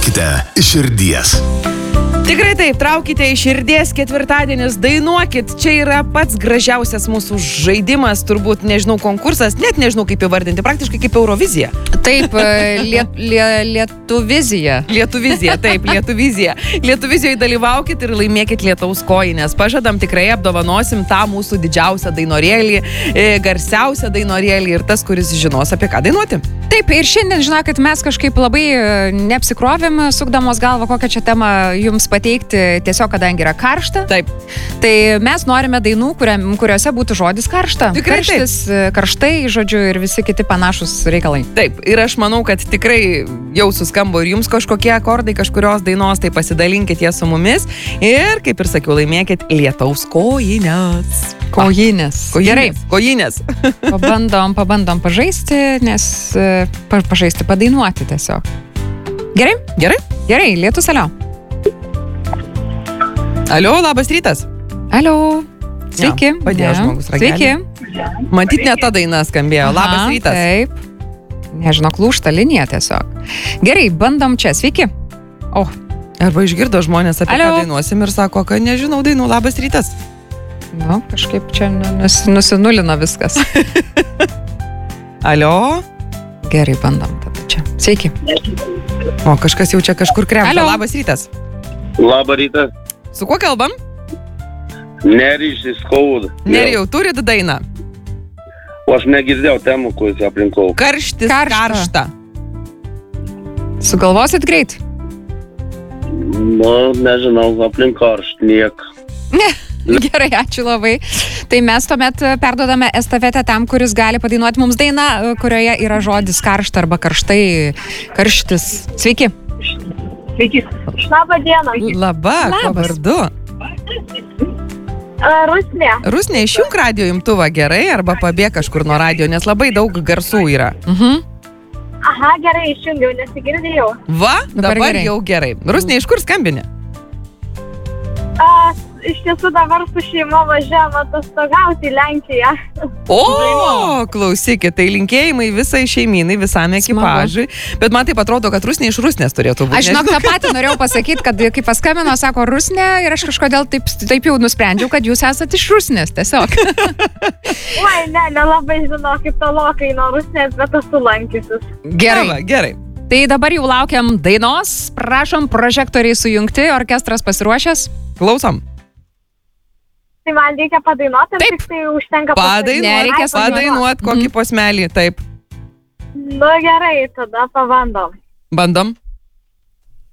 Traukite iš širdies. Tikrai taip, traukite iš širdies, ketvirtadienis, dainuokit, čia yra pats gražiausias mūsų žaidimas, turbūt, nežinau, konkursas, net nežinau kaip įvardinti, praktiškai kaip Eurovizija. Taip, Lietuvizija. Lietuvizija, taip, Lietuvizija. Lietuvizijoje dalyvaukit ir laimėkit lietaus kojines. Pažadam, tikrai apdovanosim tą mūsų didžiausią dainorėlį, garsiausią dainorėlį ir tas, kuris žinos, apie ką dainuoti. Taip, ir šiandien, žinokit, mes kažkaip labai neapsikrovėm, sukdamos galvą, kokią čia temą jums pateikti, tiesiog kadangi yra karšta. Taip. Tai mes norime dainų, kuriuose būtų žodis karšta. Tikrai Karštis, karštai, žodžiu, ir visi kiti panašus reikalai. Taip, ir aš manau, kad tikrai jau suskambo ir jums kažkokie akordai kažkurios dainos, tai pasidalinkit jie su mumis ir, kaip ir sakiau, laimėkit lietaus kojines. Kojinės. Gerai. Kojinės. Pabandom pažaisti, nes pažaisti, padainuoti tiesiog. Gerai? Gerai? Gerai, lietus, alio. Alio, labas rytas. Alio. Sveiki. Ja, padėjo žmogus ragelį. Sveiki. Matyt, ne ta daina skambėjo. Labas rytas. Taip. Nežinau, lūžta linija tiesiog. Gerai, bandom čia. Sveiki. O. Arba išgirdo žmonės, apie ką dainuosim ir sako, kad nežinau dainų. Labas rytas. Nu, kažkaip čia nusinulino viskas. Alio. Gerai, bandom tada čia. Sveiki. O, kažkas jau čia kažkur kremta. Labas rytas. Labą rytą. Su kuo kalbam? Nerijus iš Kauno. Nerijau, turit dainą? O aš negirdėjau temų, kuris aplinkau. Karštis, karšta. Sugalvosit greit? Nu, nežinau, aplink karšt, niek. Gerai, ačiū labai. Tai mes tuomet perduodame estafetę tam, kuris gali padainuoti mums dainą, kurioje yra žodis karšta arba karštai, karštis. Sveiki. Sveiki. Labą dieną. Laba, kuo vardu? Rusnė. Rusnė, išjunk radijo imtuvą gerai arba pabėg kažkur nuo radijo, nes labai daug garsų yra. Aha, gerai, išjungiau, nesigirdėjau. Va, dabar jau gerai. Rusnė, iš kur skambini? Iš tiesų dabar su šeima važiavam atostogauti į Lenkiją. O, klausykit, tai linkėjimai visai šeiminai, visam ekipažui. Bet man taip atrodo, kad Rusnė iš Rusnės turėtų būti. Aš žinok, tą patį norėjau pasakyti, kad kai paskambino, sako Rusnė ir aš kažkodėl taip jau nusprendžiau, kad jūs esate iš Rusnės, tiesiog. Oi, nelabai žinau, kaip tolokai nuo Rusnės, bet esu lankysis. Gerai. Gerai. Tai dabar jau laukiam dainos. Prašom, prožektoriai sujungti, orkestras pasiruošęs. Klausom. Tai man reikia padainuoti, ar tik tai užtenka padainuot kokį posmelį, taip. Nu gerai, tada pabandom. Bandom.